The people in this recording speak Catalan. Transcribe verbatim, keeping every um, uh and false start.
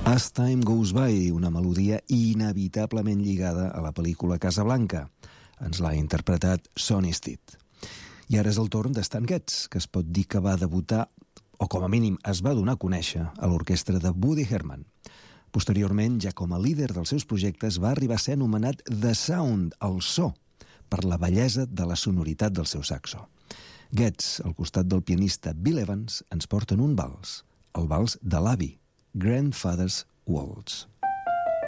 As Time Goes By, una melodia inevitablement lligada a la pel·lícula Casablanca. Ens l'ha interpretat Sonny Stitt. I ara és el torn de Stan Getz, que es pot dir que va debutar, o com a mínim es va donar a conèixer, a l'orquestra de Woody Herman. Posteriorment, ja com a líder dels seus projectes, va arribar a ser anomenat The Sound, el so, per la bellesa de la sonoritat del seu saxo. Getz, al costat del pianista Bill Evans, ens porten un vals, el vals de l'avi, Grandfather's Waltz.